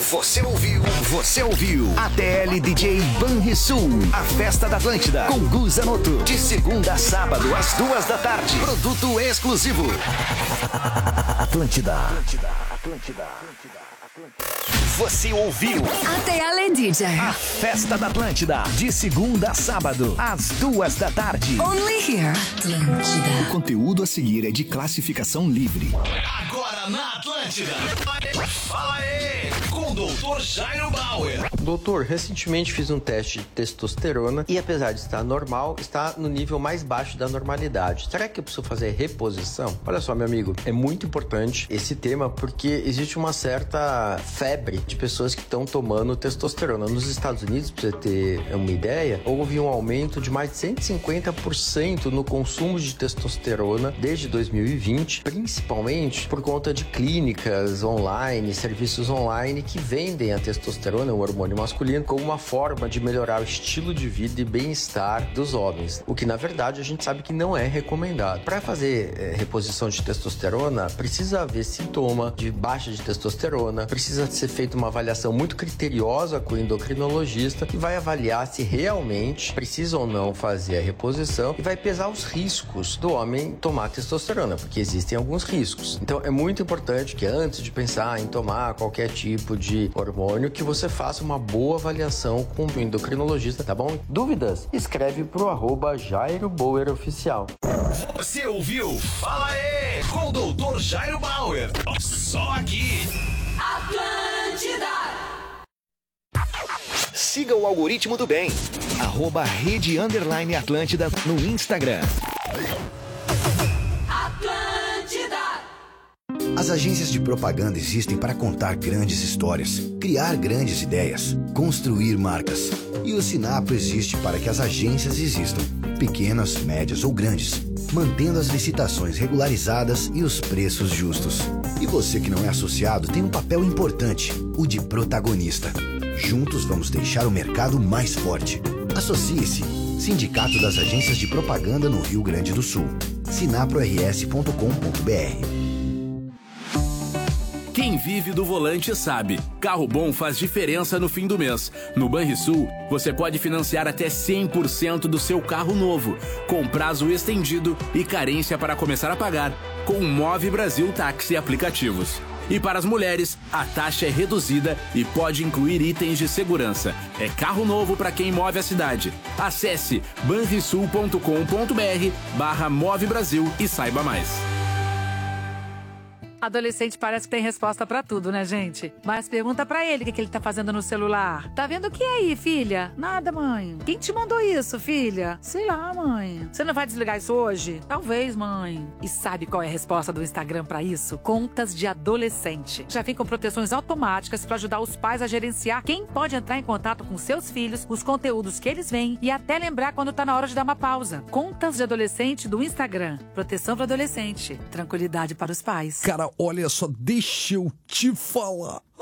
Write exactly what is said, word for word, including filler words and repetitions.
Você ouviu, você ouviu a T L D J Banrisul, a festa da Atlântida, com Gu Zanotto, de segunda a sábado, às duas da tarde. Produto exclusivo. Atlântida. Atlântida, Atlântida, Atlântida. Você ouviu a T L D J, a festa da Atlântida, de segunda a sábado, às duas da tarde. Only here, Atlântida. O conteúdo a seguir é de classificação livre. Agora na Atlântida, fala aí, com o doutor Jairo Bauer. Doutor, recentemente fiz um teste de testosterona e apesar de estar normal, está no nível mais baixo da normalidade. Será que eu preciso fazer reposição? Olha só, meu amigo, é muito importante esse tema porque existe uma certa febre de pessoas que estão tomando testosterona. Nos Estados Unidos, para você ter uma ideia, houve um aumento de mais de cento e cinquenta por cento no consumo de testosterona desde dois mil e vinte, principalmente por conta de clínicas online, serviços online que vendem a testosterona, o hormônio masculino, como uma forma de melhorar o estilo de vida e bem-estar dos homens, o que na verdade a gente sabe que não é recomendado. Para fazer é, reposição de testosterona, precisa haver sintoma de baixa de testosterona, precisa ser feita uma avaliação muito criteriosa com o endocrinologista, que vai avaliar se realmente precisa ou não fazer a reposição e vai pesar os riscos do homem tomar testosterona, porque existem alguns riscos. Então é muito importante que antes de pensar em tomar qualquer tipo de hormônio, que você faça uma boa avaliação com o endocrinologista, tá bom? Dúvidas? Escreve pro arroba Jairo Bauer Oficial. Você ouviu? Fala aí, com o doutor Jairo Bauer. Só aqui. Atlântida. Siga o algoritmo do bem. Arroba Rede Underline Atlântida no Instagram. As agências de propaganda existem para contar grandes histórias, criar grandes ideias, construir marcas. E o Sinapro existe para que as agências existam, pequenas, médias ou grandes, mantendo as licitações regularizadas e os preços justos. E você que não é associado tem um papel importante, o de protagonista. Juntos vamos deixar o mercado mais forte. Associe-se. Sindicato das Agências de Propaganda no Rio Grande do Sul. sinapro r s ponto com ponto b r. Quem vive do volante sabe, carro bom faz diferença no fim do mês. No Banrisul, você pode financiar até cem por cento do seu carro novo, com prazo estendido e carência para começar a pagar, com o Move Brasil Táxi Aplicativos. E para as mulheres, a taxa é reduzida e pode incluir itens de segurança. É carro novo para quem move a cidade. Acesse banrisul ponto com ponto b r barra Move Brasil e saiba mais. Adolescente parece que tem resposta pra tudo, né, gente? Mas pergunta pra ele o que, que ele tá fazendo no celular. Tá vendo o que aí, filha? Nada, mãe. Quem te mandou isso, filha? Sei lá, mãe. Você não vai desligar isso hoje? Talvez, mãe. E sabe qual é a resposta do Instagram pra isso? Contas de adolescente. Já vem com proteções automáticas pra ajudar os pais a gerenciar quem pode entrar em contato com seus filhos, os conteúdos que eles veem e até lembrar quando tá na hora de dar uma pausa. Contas de adolescente do Instagram. Proteção para adolescente. Tranquilidade para os pais. Cara, olha só, deixa eu te falar.